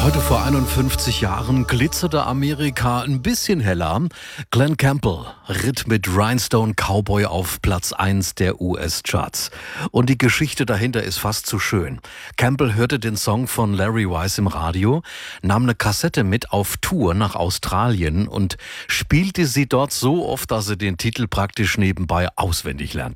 Heute vor 51 Jahren glitzerte Amerika ein bisschen heller. Glenn Campbell ritt mit Rhinestone Cowboy auf Platz 1 der US-Charts. Und die Geschichte dahinter ist fast zu schön. Campbell hörte den Song von Larry Wise im Radio, nahm eine Kassette mit auf Tour nach Australien und spielte sie dort so oft, dass er den Titel praktisch nebenbei auswendig lernte.